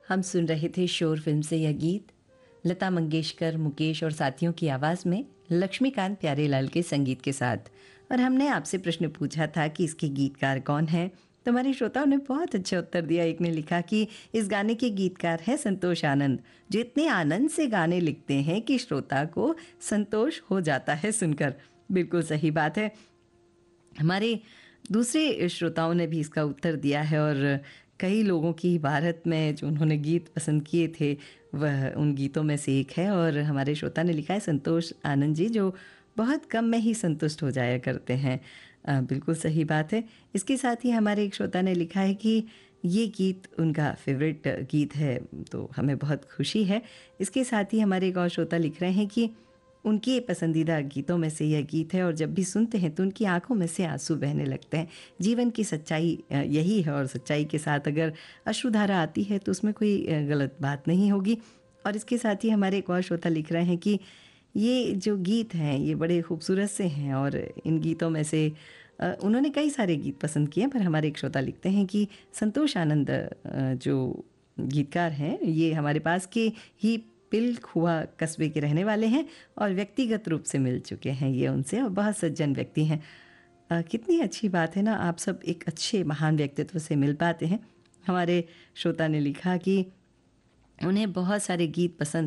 हम सुन रहे थे शोर फिल्म से यह गीत। लता मंगेशकर, मुकेश और साथियों की आवाज़ में लक्ष्मीकांत प्यारेलाल के संगीत के साथ। और हमने आपसे प्रश्न पूछा था कि इसके गीतकार कौन हैं, तो हमारे श्रोताओं ने बहुत अच्छा उत्तर दिया। एक ने लिखा कि इस गाने के गीतकार हैं संतोष आनंद, जो इतने आनंद से गाने लिखते हैं कि श्रोता को संतोष हो जाता है सुनकर। बिल्कुल सही बात है। हमारे दूसरे श्रोताओं ने भी इसका उत्तर दिया है और कई लोगों की भारत में जो उन्होंने गीत पसंद किए थे वह उन गीतों में से एक है। और हमारे श्रोता ने लिखा है संतोष आनंद जी, जो बहुत कम में ही संतुष्ट हो जाया करते हैं। बिल्कुल सही बात है। इसके साथ ही हमारे एक श्रोता ने लिखा है कि ये गीत उनका फेवरेट गीत है, तो हमें बहुत खुशी है। इसके साथ ही हमारे एक और श्रोता लिख रहे हैं कि उनके पसंदीदा गीतों में से यह गीत है और जब भी सुनते हैं तो उनकी आंखों में से आंसू बहने लगते हैं। जीवन की सच्चाई यही है और सच्चाई के साथ अगर अश्रुधारा आती है तो उसमें कोई गलत बात नहीं होगी। और इसके साथ ही हमारे एक और श्रोता लिख रहे हैं कि ये जो गीत हैं ये बड़े खूबसूरत से हैं और इन गीतों में से उन्होंने कई सारे गीत पसंद किए, पर हमारे एक श्रोता लिखते हैं कि संतोष आनंद जो गीतकार हैं ये हमारे पास के ही पिलखुआ कस्बे के रहने वाले हैं और व्यक्तिगत रूप से मिल चुके हैं ये उनसे और बहुत सज्जन व्यक्ति हैं। कितनी अच्छी बात है ना, आप सब एक अच्छे महान व्यक्तित्व से मिल पाते हैं। हमारे श्रोता ने लिखा कि उन्हें बहुत सारे गीत पसंद